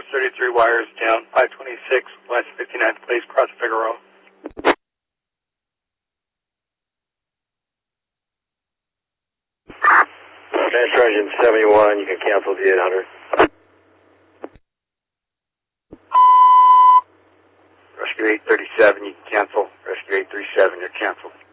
33 wires down, 526 West 59th Place, Cross Figueroa. Transfer engine 71, you can cancel the 800. Rescue 837, you can cancel. Rescue 837, you're canceled.